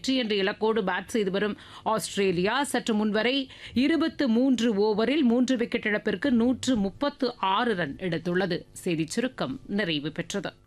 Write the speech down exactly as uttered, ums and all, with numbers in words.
வெற்றி என்ற இலக்கோடு பேட் செய்து வரும் ஆஸ்திரேலியா சற்று முன்வரை இருபத்து மூன்று ஓவரில் மூன்று விக்கெட் இழப்பிற்கு நூற்று முப்பத்து ஆறு ரன் எடுத்துள்ளது. செய்திச் சுருக்கம் நிறைவு பெற்றது.